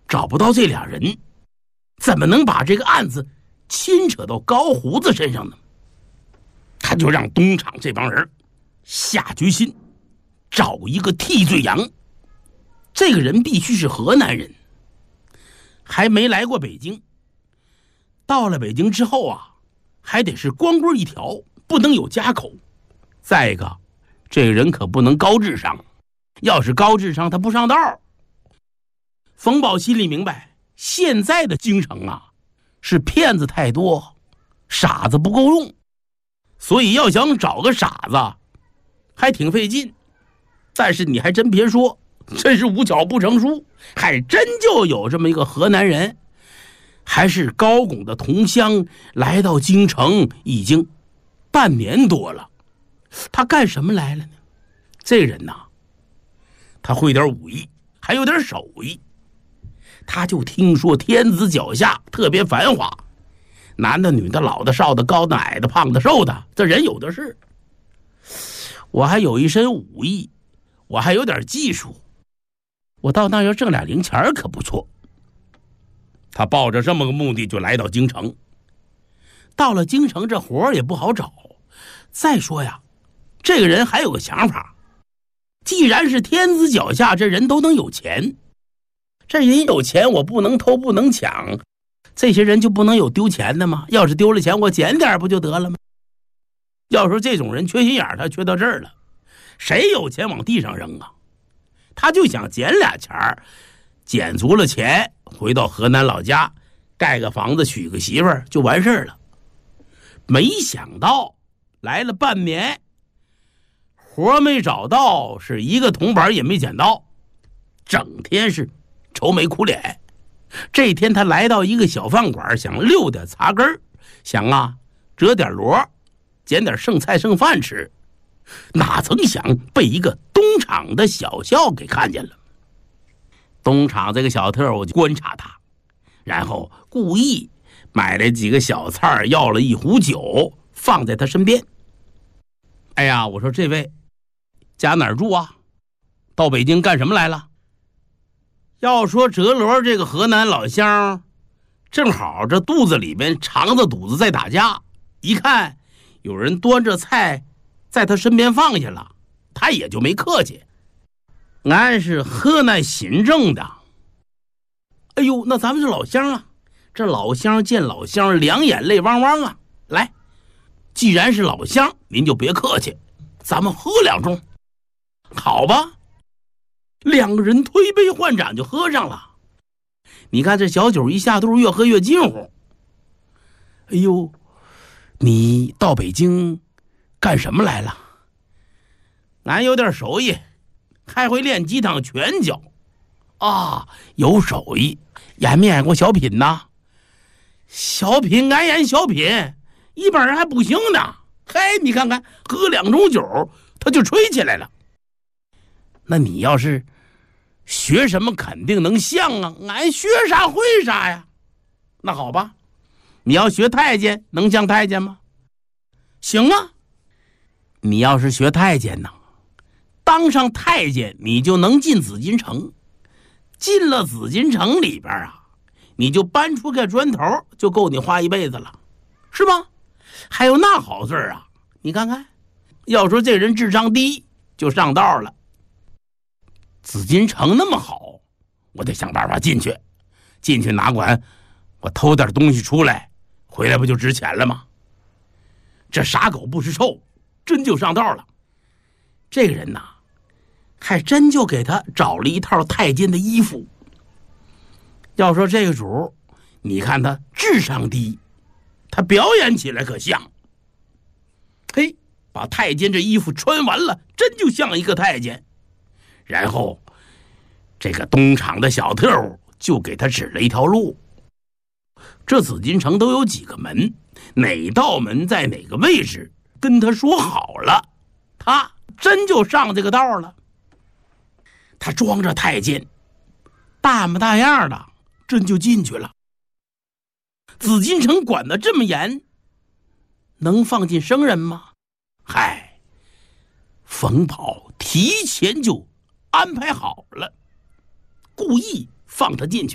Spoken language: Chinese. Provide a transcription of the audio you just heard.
找不到这俩人，怎么能把这个案子牵扯到高胡子身上呢？他就让东厂这帮人下决心找一个替罪羊。这个人必须是河南人，还没来过北京。到了北京之后啊，还得是光棍一条，不能有家口。再一个，这个人可不能高智商，要是高智商他不上道。冯保心里明白，现在的京城啊，是骗子太多，傻子不够用，所以要想找个傻子还挺费劲。但是你还真别说，真是无巧不成书，还真就有这么一个河南人，还是高拱的同乡，来到京城已经半年多了。他干什么来了呢？这人呐，他会点武艺，还有点手艺。他就听说天子脚下特别繁华，男的女的老的少的高的矮的胖的瘦的，这人有的是。我还有一身武艺，我还有点技术，我到那要挣俩零钱可不错。他抱着这么个目的就来到京城。到了京城，这活也不好找。再说呀，这个人还有个想法，既然是天子脚下，这人都能有钱，这人有钱我不能偷不能抢，这些人就不能有丢钱的吗？要是丢了钱我捡点不就得了吗？要说这种人缺心眼，他缺到这儿了，谁有钱往地上扔啊？他就想捡俩钱，捡足了钱回到河南老家盖个房子娶个媳妇儿就完事了。没想到来了半年，活没找到，是一个铜板也没捡到，整天是愁眉苦脸。这天他来到一个小饭馆，想溜点茶根，想折点螺，捡点剩菜剩饭吃，哪曾想被一个东厂的小校给看见了。东厂这个小特务就观察他，然后故意买了几个小菜，要了一壶酒放在他身边。哎呀，我说这位家哪儿住啊？到北京干什么来了？要说哲罗这个河南老乡，正好这肚子里边肠子肚子在打架，一看有人端着菜在他身边放下了，他也就没客气。俺是河南新郑的。哎呦，那咱们是老乡啊，这老乡见老乡，两眼泪汪汪啊。来，既然是老乡，您就别客气，咱们喝两盅。好吧，两个人推杯换盏就喝上了。你看这小酒一下肚，越喝越近乎。哎呦，你到北京干什么来了？俺有点手艺，还会练几趟拳脚。有手艺，演没演过小品呢？小品俺演小品，一般人还不行呢。嘿，你看看，喝两盅酒他就吹起来了。那你要是学什么肯定能像啊，俺学啥会啥呀。那好吧，你要学太监能像太监吗？行啊，你要是学太监呢，当上太监你就能进紫禁城，进了紫禁城里边你就搬出个砖头就够你花一辈子了，是吧？还有那好事啊，你看看，要说这人智商低就上道了。紫禁城那么好，我得想办法进去，哪管我偷点东西出来，回来不就值钱了吗？这傻狗不吃臭，真就上道了。这个人还真就给他找了一套太监的衣服。要说这个主，你看他智商低，他表演起来可像。嘿，把太监这衣服穿完了，真就像一个太监。然后这个东厂的小特务就给他指了一条路。这紫禁城都有几个门，哪道门在哪个位置，跟他说好了，他真就上这个道了。他装着太监，大模大样的，真就进去了。紫禁城管得这么严，能放进生人吗？嗨，冯保提前就安排好了，故意放他进去。